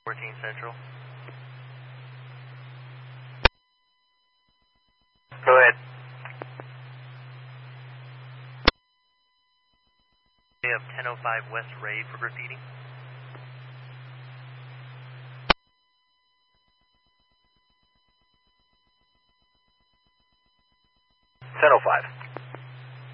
14 Central. Go ahead. We have 1005 West Raid for graffiti. Ten 1005.